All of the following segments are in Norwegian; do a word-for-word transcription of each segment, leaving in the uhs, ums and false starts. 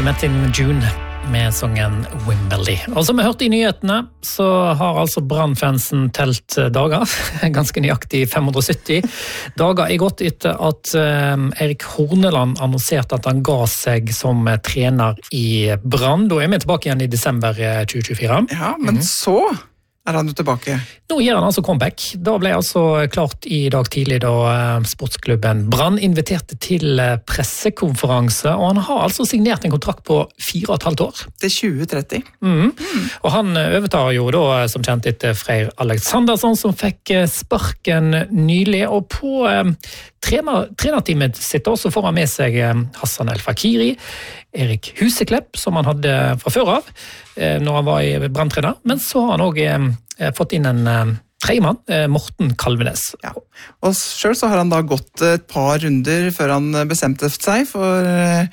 Met in June med sangen Wimberley. Og som vi hørte i nyhetene, så har altså Brann-fansen telt dager, ganske nøyaktig fem hundre og sytti dager er gått etter at eh, Erik Horneland annonserte at han ga seg som trener i Brann. Da er vi tilbake igjen i desember tjue tjuefire. Ja, men mm. så er han jo tilbake. Nå gjør han altså comeback. Da ble altså klart i dag tidlig da sportsklubben Brann inviterte til pressekonferanse, og han har altså signert en kontrakt på fire og et halvt år. Til tjue tretti. Mm. Mm. Og han overtar jo da, som kjent, etter Freyr Aleksandersson, som fikk sparken nylig, og på eh, trener, trenerteamet sitt også får han med seg Hassan El Fakiri, Erik Huseklepp, som han hadde fra før av, eh, når han var i Brann-trener, men så har han også eh, fått inn en eh, tredjemann, eh, Morten Kalvenes. Ja. Og selv så har han da gått et par runder før han bestemte seg, for eh,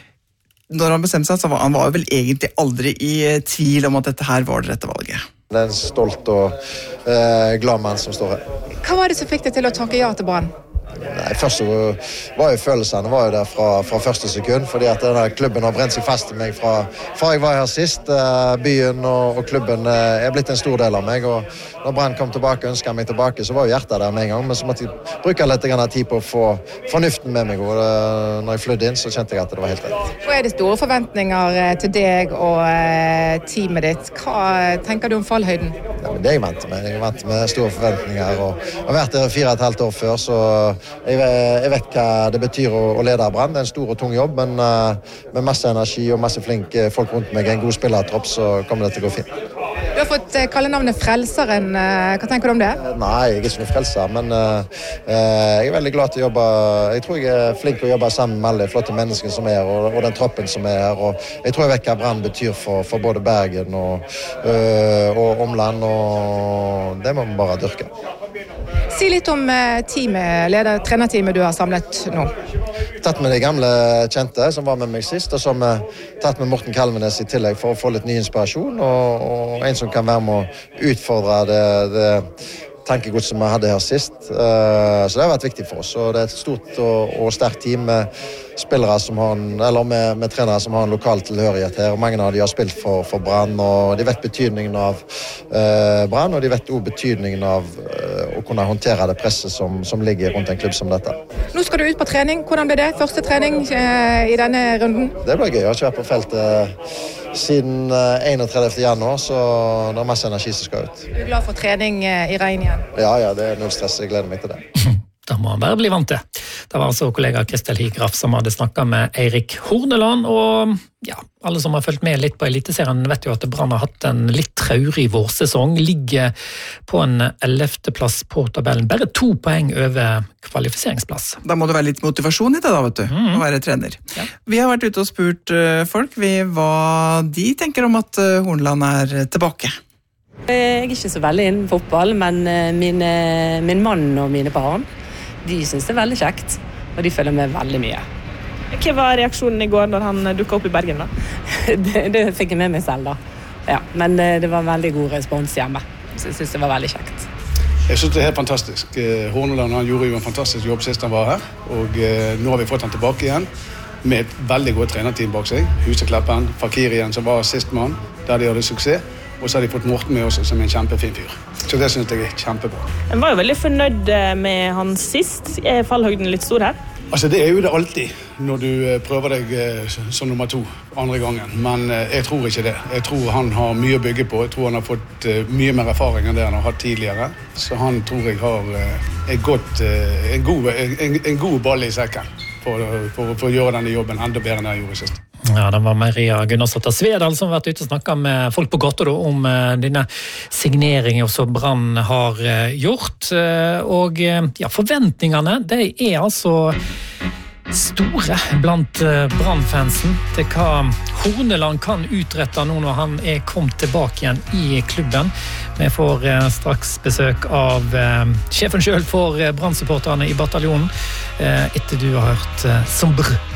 når han bestemte seg, så var han var vel egentlig aldri i tvil om at dette her var det rette valget. Det er en stolt og eh, glad mann som står her. Hva var det som fikk deg til å takke ja til Brann? Nei, først så var jo følelsene var jo der fra, fra første sekund, fordi at denne klubben har brent seg fast i meg fra, fra jeg var her sist. Byen og, og klubben er blitt en stor del av meg, og når Brann kom tilbake og ønsket meg tilbake, så var jo hjertet der med en gang, men så måtte jeg bruke litt tid på å få fornuften med meg, og når jeg flydde inn, så kjente jeg at det var helt rett. Hva er det store forventninger til deg og teamet ditt? Hva tenker du om fallhøyden? Ja, men det er jeg vant med. Jeg er vant med store forventninger, og jeg har vært der fire og et halvt år før, så Jeg, jeg vet hva det betyr å, å lede Brann. Det er en stor og tung jobb, men uh, med masse energi og masse flinke folk rundt meg, en god spillertropp, så kommer det til å gå fint. Du har fått uh, kallenavnet Frelseren. Uh, hva tenker du om det? Nei, jeg er ikke noen frelser, men uh, uh, jeg er veldig glad til å jobbe. Jeg tror jeg er flink til å jobbe sammen med alle de flotte menneskene som er her, og, og den troppen som er her. Og jeg tror jeg vet hva Brann betyr for, for både Bergen og, uh, og omland, og det må man bare dyrke. Si litt om teamet, leder, trenerteamet du har samlet nå. Tatt med de gamle kjente som var med meg sist, og så har vi tatt med Morten Kalvenes i tillegg for å få litt ny inspirasjon, og, og en som kan være med å utfordre det, det tankegods som vi hadde her sist. Uh, så det har vært viktig for oss, og det er et stort og, og sterkt team med spillere som har en, eller med, med trenere som har en lokal tilhørighet her, og mange av de har spilt for, for Brann, og de vet betydningen av uh, Brann, og de vet også betydningen av uh, å kunne håndtere det presset som, som ligger rundt en klubb som dette. Nå skal du ut på trening. Hvordan ble det? Første trening uh, i denne runden? Det ble gøy. Jeg har ikke vært på feltet siden enogtredivte januar, så det er masse energi som skal ut. Du er glad for trening i regn igjen? Ja, ja, det er null stress. Jeg gleder meg til det. Da må han bare bli vant til. Det var altså kollega Kristel Higraf som hadde snakket med Eirik Horneland, og ja, alle som har fulgt med litt på Eliteserien vet jo at Brann har hatt en litt traurig vårsesong, ligger på en ellevte plass på tabellen, bare to poeng over kvalifiseringsplass. Da må det være litt motivasjon i det da, vet du, mm. å være trener. Ja. Vi har vært ute og spurt folk vi, hva de tenker om at Horneland er tilbake. Jeg er ikke så veldig innen fotball, men mine, min mann og mine barn, de synes det er veldig kjekt, og de følger med veldig mye. Hva var reaksjonen i går når han dukket opp i Bergen da? det, det fikk jeg med meg selv da. Ja, men det var veldig god respons hjemme, så jeg synes det var veldig kjekt. Jeg synes det er helt fantastisk. Horneland han gjorde jo en fantastisk jobb sist han var her, og nå har vi fått han tilbake igjen med et veldig godt trenerteam bak seg. Husekleppen, Fakirien som var sist mann, der de hadde suksess. Og så har de fått Morten med oss som en kjempefin fyr. Så det synes jeg er kjempebra. Jeg var jo veldig fornøyd med han sist. Er fallhøyden litt stor her? Altså det er jo det alltid når du prøver deg som nummer to andre gangen. Men jeg tror ikke det. Jeg tror han har mye å bygge på. Jeg tror han har fått mye mer erfaring enn det han har hatt tidligere. Så han tror jeg har en, godt, en, god, en, en god ball i sekken for, for, for å gjøre denne jobben enda bedre enn jeg gjorde sist. Ja, det var Maria Gunnarsdatter Svedal som har vært ute og snakket med folk på gata om denne signeringen som Brann har gjort. Og ja, forventningene, de er altså store blant Brann-fansen til hva Horneland kan utrette nå når han er kommet tilbake igjen i klubben. Vi får straks besøk av sjefen selv for Brann-supporterne i bataljonen etter du har hørt Sombre.